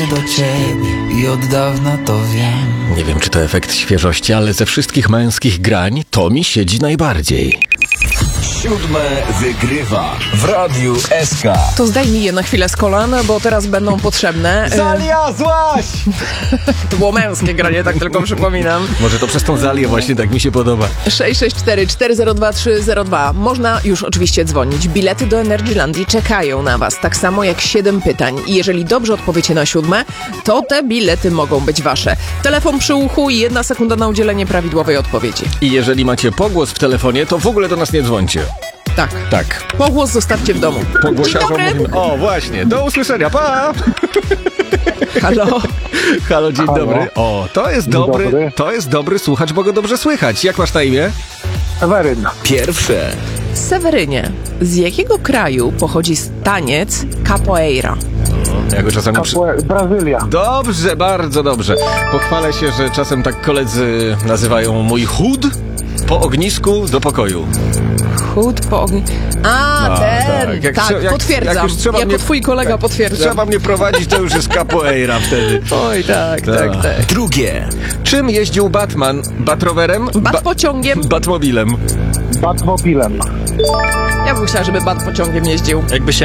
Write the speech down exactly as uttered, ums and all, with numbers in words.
mnie do ciebie i od dawna to wiem. Nie wiem, czy to efekt świeżości, ale ze wszystkich męskich grań to mi siedzi najbardziej. Siódme wygrywa w Radiu S K. To zdejmij je na chwilę z kolan, bo teraz będą potrzebne. Zaliazłaś! To było męskie granie, tak tylko przypominam. Może to przez tą Zalię właśnie tak mi się podoba. sześć sześć cztery cztery zero dwa trzy zero dwa. Można już oczywiście dzwonić. Bilety do Energylandii czekają na was, tak samo jak siedem pytań. I jeżeli dobrze odpowiecie na siódme, to te bilety mogą być wasze. Telefon przy uchu i jedna sekunda na udzielenie prawidłowej odpowiedzi. I jeżeli macie pogłos w telefonie, to w ogóle do nas nie dzwońcie. Tak. Tak. Pogłos zostawcie w domu. Dzień Pogłosiarzom dobry. mówimy. O, właśnie. Do usłyszenia. Pa! Halo. Halo, dzień Halo. dobry. O, to jest Dzień dobry, dobry. to jest dobry słuchacz, bo go dobrze słychać. Jak masz na imię? Seweryn. Pierwsze. Sewerynie, z jakiego kraju pochodzi taniec capoeira? Ja go czasami przy... Kapłe- Brazylia. Dobrze, bardzo dobrze. Pochwalę się, że czasem tak koledzy nazywają mój chód po ognisku do pokoju. Chód po ogniu. A, No, ten! tak. Jak Tak, trze- jak- potwierdzam. jak już trzeba jako mnie- twój kolega tak. potwierdzam. Trzeba mnie prowadzić, to już jest capoeira wtedy. Oj, tak, tak, Tak. tak. Drugie. Czym jeździł Batman? Batrowerem? Bat pociągiem. Batmobilem. Batmobilem. Ja bym chciała, żeby bat pociągiem jeździł. Jakby się